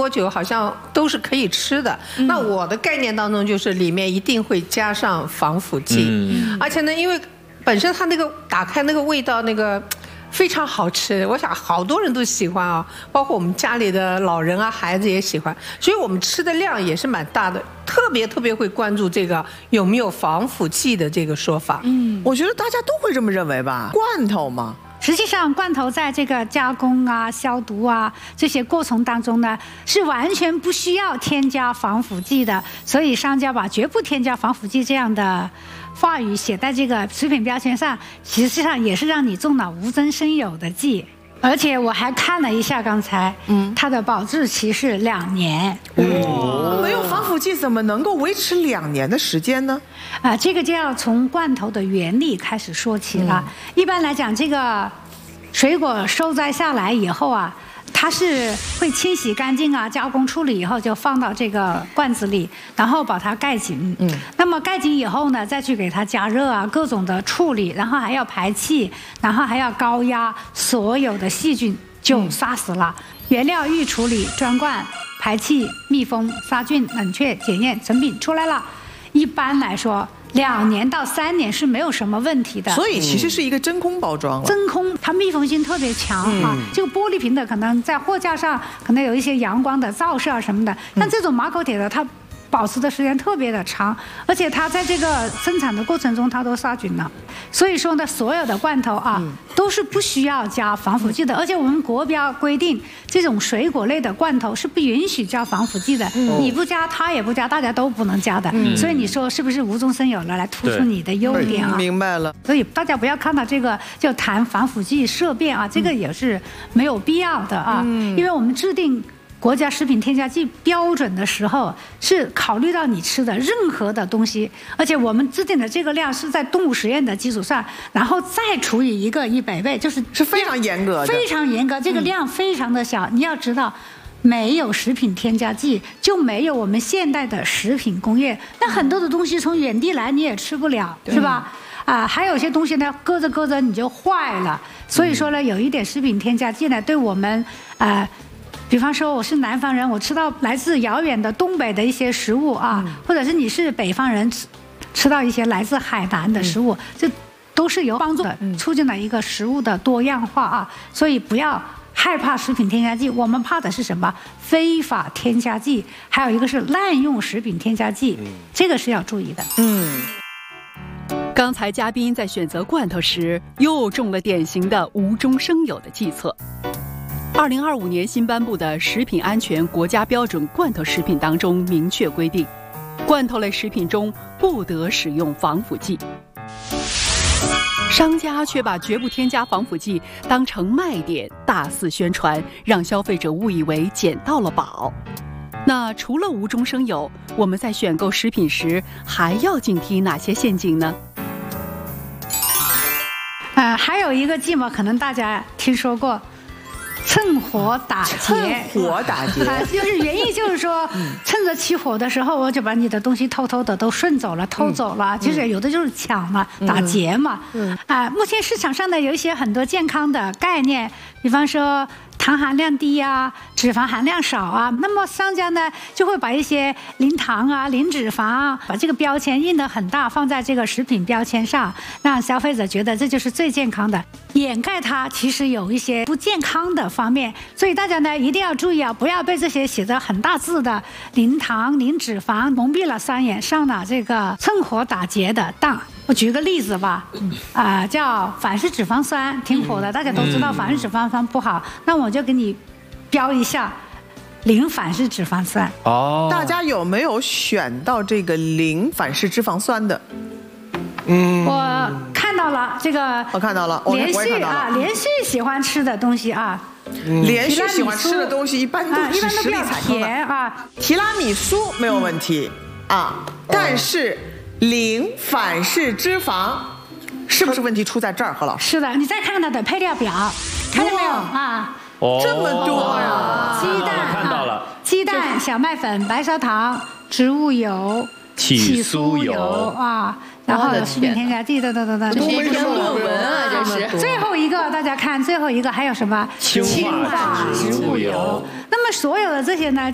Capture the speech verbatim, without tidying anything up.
多久好像都是可以吃的。嗯、那我的概念当中就是里面一定会加上防腐剂，嗯、而且呢，因为本身它那个打开那个味道那个。非常好吃，我想好多人都喜欢啊，包括我们家里的老人啊、孩子也喜欢，所以我们吃的量也是蛮大的，特别特别会关注这个有没有防腐剂的这个说法。 嗯，我觉得大家都会这么认为吧，罐头嘛。 实际上，罐头在这个加工啊、消毒啊这些过程当中呢，是完全不需要添加防腐剂的，所以商家把绝不添加防腐剂这样的话语写在这个食品标签上，实际上也是让你中了无中生有的计。而且我还看了一下刚才，嗯，它的保质期是两年。 哦，没有防腐剂怎么能够维持两年的时间呢？ 啊、呃，这个就要从罐头的原理开始说起了。嗯、一般来讲，这个水果收摘下来以后啊，它是会清洗干净啊，加工处理以后就放到这个罐子里，然后把它盖紧。嗯，那么盖紧以后呢，再去给它加热啊，各种的处理，然后还要排气，然后还要高压，所有的细菌就杀死了。嗯、原料预处理、装罐、排气、密封、杀菌、冷却、检验，成品出来了。一般来说，两年到三年是没有什么问题的。 所以其实是一个真空包装了。 真空，它密封性特别强啊。嗯、这个玻璃瓶的可能在货架上可能有一些阳光的照射啊什么的，但这种马口铁的它保持的时间特别的长，而且它在这个生产的过程中它都杀菌了。所以说呢，所有的罐头啊、嗯、都是不需要加防腐剂的，而且我们国标规定，这种水果类的罐头是不允许加防腐剂的。嗯、你不加，它也不加，大家都不能加的。嗯、所以你说是不是无中生有了，来突出你的优点啊？ 明白了。 所以大家不要看到这个就谈防腐剂色变啊，这个也是没有必要的啊，嗯、因为我们制定国家食品添加剂标准的时候，是考虑到你吃的任何的东西，而且我们制定的这个量是在动物实验的基础上，然后再除以一个一百倍，就是是非常严格的， 非常严格。这个量非常的小，嗯、你要知道，没有食品添加剂，就没有我们现代的食品工业。那很多的东西从远地来，你也吃不了，是吧？啊，还有些东西呢，搁着搁着你就坏了。所以说呢，有一点食品添加剂呢，对我们啊。比方说我是南方人，我吃到来自遥远的东北的一些食物啊，嗯、或者是你是北方人吃吃到一些来自海南的食物，嗯、这都是有帮助的，促进了一个食物的多样化啊。所以不要害怕食品添加剂，我们怕的是什么？非法添加剂，还有一个是滥用食品添加剂，嗯、这个是要注意的。 嗯。刚才嘉宾在选择罐头时，又中了典型的无中生有的计策。二零二五年新颁布的《食品安全国家标准》罐头食品当中明确规定，罐头类食品中不得使用防腐剂。商家却把绝不添加防腐剂当成卖点，大肆宣传，让消费者误以为捡到了宝。那除了无中生有，我们在选购食品时还要警惕哪些陷阱呢？ 呃，还有一个计谋，可能大家听说过。趁火打劫， 趁火打劫， 就是原意就是说，趁着起火的时候，我就把你的东西偷偷的都顺走了，偷走了。其实有的就是抢嘛，打劫嘛。啊，目前市场上呢有一些很多健康的概念，比方说糖含量低啊，脂肪含量少啊，那么商家呢就会把一些零糖啊、零脂肪啊，把这个标签印得很大，放在这个食品标签上，让消费者觉得这就是最健康的，掩盖它其实有一些不健康的方面。所以大家呢一定要注意啊，不要被这些写着很大字的零糖、零脂肪蒙蔽了双眼，上了这个趁火打劫的当。我举个例子吧，啊、呃，叫反式脂肪酸，挺火的，大家都知道反式脂肪酸不好，那我就给你标一下零反式脂肪酸。 哦，大家有没有选到这个零反式脂肪酸的？ 嗯，我看到了这个， 我看到了， 连续啊，连续喜欢吃的东西啊。 嗯、连续喜欢吃的东西一般都是实力采购的啊。 提拉米苏没有问题、嗯、啊，但是零反式脂肪是不是问题出在这儿？何老师， 是的，你再看它的配料表，看到没有啊？ 哦，这么多呀！ 鸡蛋， 看到了， 鸡蛋、小麦粉、白砂糖、植物油、 起酥油啊。然后有食品添加剂，等等等等， 这是一篇论文啊，这是。 最后一个，大家看，最后一个还有什么？ 氢化植物油。 那么所有的这些呢？